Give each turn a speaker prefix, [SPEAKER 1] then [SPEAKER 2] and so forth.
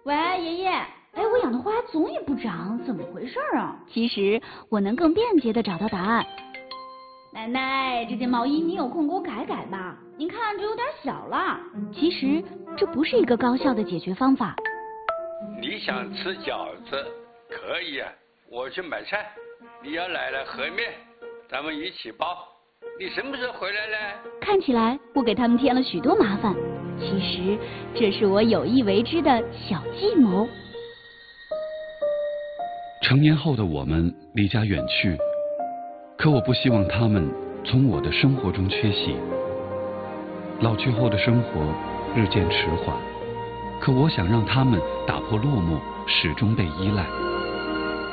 [SPEAKER 1] 喂，爷爷，哎，我养的花总也不长，怎么回事啊？
[SPEAKER 2] 其实我能更便捷地找到答案。
[SPEAKER 1] 奶奶，这件毛衣你有空给我改改吧，您看这有点小了。
[SPEAKER 2] 其实这不是一个高效的解决方法。
[SPEAKER 3] 你想吃饺子可以啊，我去买菜。你要来了和面，咱们一起包。你什么时候回来呢？
[SPEAKER 2] 看起来我给他们添了许多麻烦，其实这是我有意为之的小计谋。
[SPEAKER 4] 成年后的我们离家远去，可我不希望他们从我的生活中缺席。老去后的生活日渐迟缓，可我想让他们打破落寞，始终被依赖。